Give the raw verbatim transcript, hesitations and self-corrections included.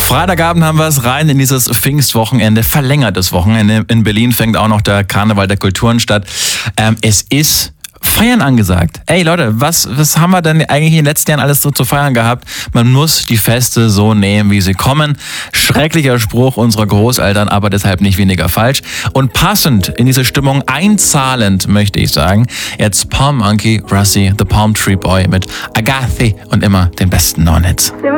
Freitagabend haben wir es rein in dieses Pfingstwochenende, verlängertes Wochenende. In Berlin fängt auch noch der Karneval der Kulturen statt. Ähm, es ist Feiern angesagt. Ey Leute, was, was haben wir denn eigentlich in den letzten Jahren alles so zu feiern gehabt? Man muss die Feste so nehmen, wie sie kommen. Schrecklicher Spruch unserer Großeltern, aber deshalb nicht weniger falsch. Und passend in diese Stimmung einzahlend, möchte ich sagen, jetzt Palm Monkey, Russi, The Palm Tree Boy mit Agathe und immer den besten neuen Hits.